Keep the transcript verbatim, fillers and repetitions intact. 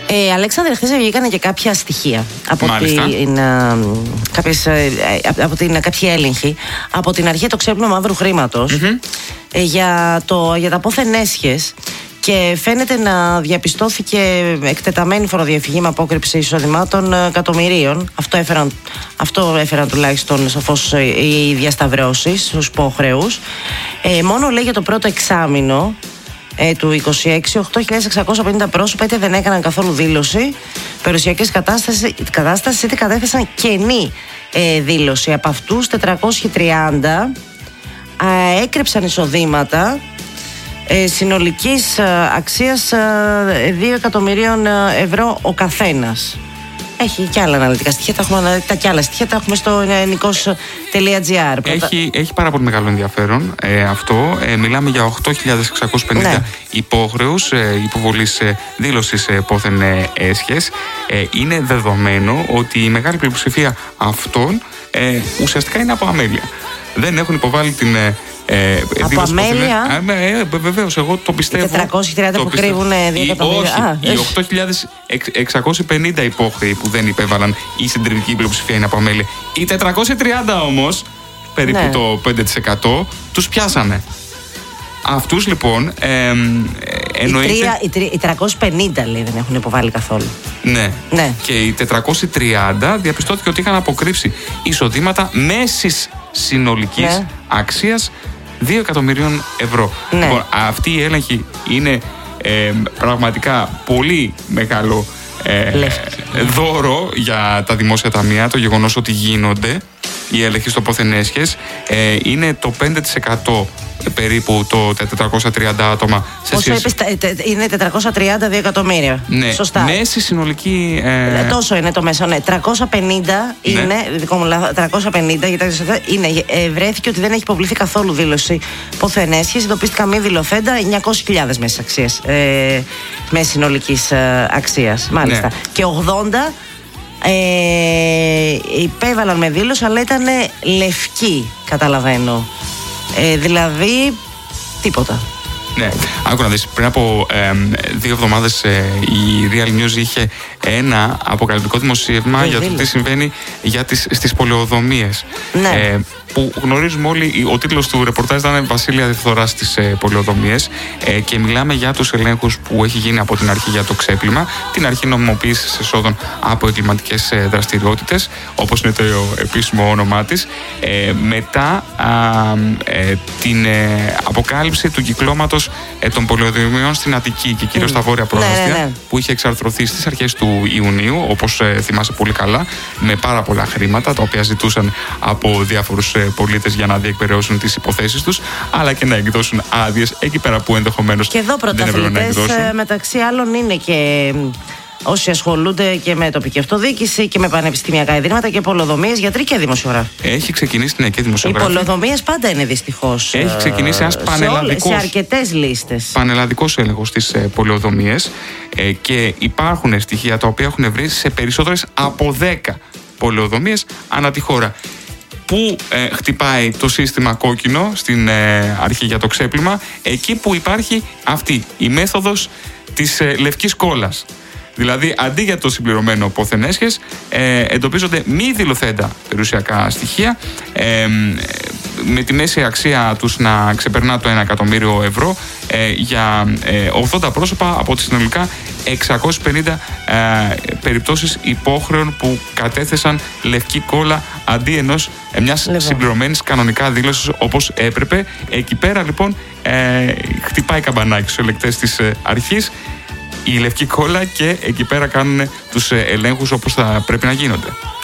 Ε, Αλέξανδρε, χθες βγήκαν και κάποια στοιχεία από την, κάποιες, από την κάποιοι έλεγχοι από την αρχή το ξέπλυμα μαύρου χρήματος mm-hmm. ε, για, το, για τα πόθεν έσχες. Και φαίνεται να διαπιστώθηκε εκτεταμένη φοροδιαφυγή με απόκρυψη εισοδημάτων εκατομμυρίων. Αυτό έφεραν, αυτό έφεραν τουλάχιστον σαφώς οι διασταυρώσεις στους υποχρεούς. Ε, μόνο λέει για το πρώτο εξάμηνο ε, του είκοσι έξι, οκτώ χιλιάδες εξακόσια πενήντα πρόσωπα είτε δεν έκαναν καθόλου δήλωση περιουσιακής κατάστασης είτε κατέθεσαν κενή ε, δήλωση. Από αυτούς τετρακόσιοι τριάντα ε, έκρυψαν εισοδήματα Ε, συνολικής ε, αξίας ε, δύο εκατομμυρίων ευρώ ο καθένας. Έχει και άλλα αναλυτικά στοιχεία, τα, έχουμε, τα και άλλα στοιχεία τα έχουμε στο νικός τελεία τζι άρ. Έχει, έχει πάρα πολύ μεγάλο ενδιαφέρον ε, αυτό. Ε, μιλάμε για οκτώ χιλιάδες εξακόσιους πενήντα ναι. υπόχρεους ε, υποβολής ε, δήλωσης ε, πόθεν ε, έσχες. Ε, είναι δεδομένο ότι η μεγάλη πλειοψηφία αυτών ε, ουσιαστικά είναι από αμέλεια. Δεν έχουν υποβάλει την ε, Ε, από αμέλεια. Ε, ε, βεβαίως, εγώ το πιστεύω. τετρακόσιοι τριάντα που κρύβουν δύο εκατομμύρια. Όχι, οι οκτώ χιλιάδες εξακόσιοι πενήντα υπόχρεοι που δεν υπέβαλαν, η συντριπτική πλειοψηφία είναι από αμέλεια. Οι τετρακόσιοι τριάντα όμως, περίπου ναι. το πέντε τοις εκατό, τους πιάσανε. Αυτούς λοιπόν ε, εννοείται. Οι, τρία, οι, οι τριακόσιοι πενήντα λέει δεν έχουν υποβάλει καθόλου. Ναι. ναι. Και οι τετρακόσιοι τριάντα διαπιστώθηκε ότι είχαν αποκρύψει εισοδήματα μέσης συνολικής ναι. αξίας δύο εκατομμυρίων ευρώ. Ναι. Λοιπόν, αυτή η έλεγχη είναι ε, πραγματικά πολύ μεγάλο ε, δώρο για τα δημόσια ταμεία. Το γεγονός ότι γίνονται οι έλεγχοι στο πόθεν έσχες ε, είναι το πέντε τοις εκατό περίπου το τετρακόσια τριάντα άτομα. Σε Όσο είπες, είναι τετρακόσια τριάντα δύο εκατομμύρια. Ναι, σωστά. Μέση συνολική. Ε... Τόσο είναι το μέσο. Ναι. τριακόσια πενήντα είναι. Ναι. Δικό μου λάθος. τριακόσια πενήντα, γιατί είναι, ε, βρέθηκε ότι δεν έχει υποβληθεί καθόλου δήλωση πόθεν έσχες. Εντοπίστηκαν μη δηλωθέντα εννιακόσιες χιλιάδες μέση αξίας. Ε, μέση συνολικής ε, αξίας. Μάλιστα. Ναι. Και ογδόντα ε, υπέβαλαν με δήλωση, αλλά ήταν λευκοί, καταλαβαίνω. Ε, δηλαδή, τίποτα. Ναι, άκου να δεις, πριν από ε, δύο εβδομάδες ε, η Real News είχε ένα αποκαλυπτικό δημοσίευμα για το τι συμβαίνει για τις, στις πολεοδομίες. Ναι. Ε, που γνωρίζουμε όλοι, ο τίτλος του ρεπορτάζ ήταν «Βασίλεια Διαφθορά στις ε, πολεοδομίες» ε, και μιλάμε για τους ελέγχους που έχει γίνει από την αρχή για το ξέπλυμα, την αρχή νομιμοποίησης εσόδων από εγκληματικές ε, δραστηριότητες, όπως είναι το επίσημο όνομά της, ε, μετά α, ε, την ε, αποκάλυψη του κυκλώματος ε, των πολεοδομιών στην Αττική και κυρίως mm. στα βόρεια προάστια, ναι, ναι, ναι. που είχε εξαρθρωθεί στις αρχές του Ιουνίου, όπως ε, θυμάσαι πολύ καλά, με πάρα πολλά χρήματα, τα οποία ζητούσαν από διάφορους πολίτες για να διεκπεραιώσουν τις υποθέσεις τους, αλλά και να εκδώσουν άδειες εκεί πέρα που ενδεχομένως και εδώ δεν έπρεπε να εκδώσουν. Μεταξύ άλλων είναι και όσοι ασχολούνται και με τοπική αυτοδιοίκηση και με πανεπιστημιακά ιδρύματα και πολεοδομίες, γιατροί και δημοσιογράφοι. Έχει ξεκινήσει, ναι, και δημοσιογράφοι. Οι πολεοδομίες πάντα είναι δυστυχώς. Έχει ξεκινήσει ένας πανελλαδικός. Σε αρκετές λίστες. Πανελλαδικός έλεγχος στις πολεοδομίες ε, και υπάρχουν στοιχεία τα οποία έχουν βρει σε περισσότερες από δέκα πολεοδομίες ανά τη χώρα. Πού ε, χτυπάει το σύστημα κόκκινο στην ε, αρχή για το ξέπλυμα? Εκεί που υπάρχει αυτή η μέθοδος της ε, λευκής κόλλας. Δηλαδή, αντί για το συμπληρωμένο πόθεν έσχες, ε, εντοπίζονται μη δηλωθέντα περιουσιακά στοιχεία ε, με τη μέση αξία τους να ξεπερνά το ένα εκατομμύριο ευρώ ε, για ε, ογδόντα πρόσωπα από τις συνολικά εξακόσιες πενήντα ε, περιπτώσεις υπόχρεων που κατέθεσαν λευκή κόλλα αντί ενός ε, μιας λοιπόν. συμπληρωμένης κανονικά δήλωσης όπως έπρεπε. Εκεί πέρα λοιπόν ε, χτυπάει καμπανάκι στους ελεκτές της ε, αρχής η λευκή κόλλα και εκεί πέρα κάνουν τους ελέγχους όπως θα πρέπει να γίνονται.